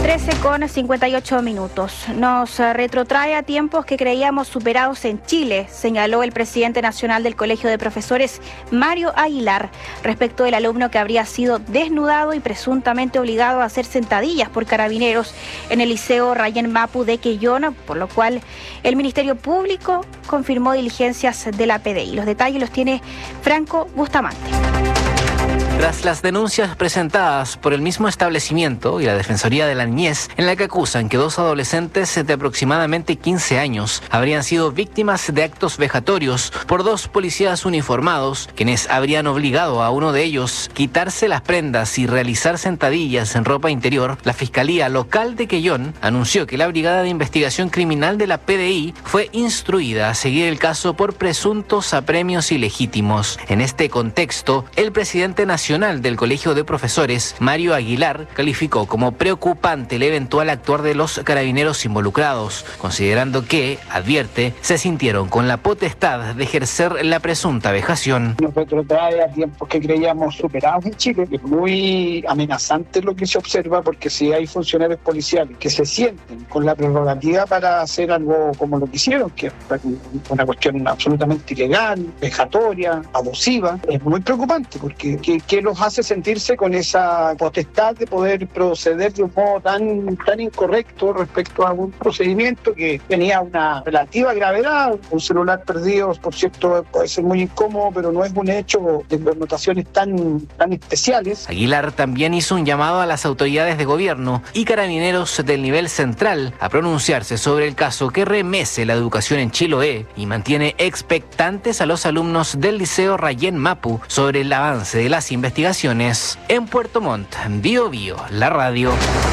13:58. Nos retrotrae a tiempos que creíamos superados en Chile, señaló el presidente nacional del Colegio de Profesores, Mario Aguilar, respecto del alumno que habría sido desnudado y presuntamente obligado a hacer sentadillas por carabineros en el Liceo Rayén Mapu de Quellón, por lo cual el Ministerio Público confirmó diligencias de la PDI. Los detalles los tiene Franco Bustamante. Tras las denuncias presentadas por el mismo establecimiento y la Defensoría de la Niñez, en la que acusan que dos adolescentes de aproximadamente 15 años habrían sido víctimas de actos vejatorios por dos policías uniformados, quienes habrían obligado a uno de ellos quitarse las prendas y realizar sentadillas en ropa interior, la Fiscalía Local de Quellón anunció que la Brigada de Investigación Criminal de la PDI fue instruida a seguir el caso por presuntos apremios ilegítimos. En este contexto, el presidente nacional del Colegio de Profesores, Mario Aguilar, calificó como preocupante el eventual actuar de los carabineros involucrados, considerando que, advierte, se sintieron con la potestad de ejercer la presunta vejación. Nos retrotrae a tiempos que creíamos superados en Chile. Es muy amenazante lo que se observa, porque si hay funcionarios policiales que se sienten con la prerrogativa para hacer algo como lo que hicieron, que es una cuestión absolutamente ilegal, vejatoria, abusiva, es muy preocupante, porque ¿qué los hace sentirse con esa potestad de poder proceder de un modo tan incorrecto respecto a un procedimiento que tenía una relativa gravedad? Un celular perdido, por cierto, puede ser muy incómodo, pero no es un hecho de connotaciones tan especiales. Aguilar también hizo un llamado a las autoridades de gobierno y carabineros del nivel central a pronunciarse sobre el caso que remece la educación en Chiloé y mantiene expectantes a los alumnos del Liceo Rayén Mapu sobre el avance de las investigaciones en Puerto Montt. Bio Bio, la radio.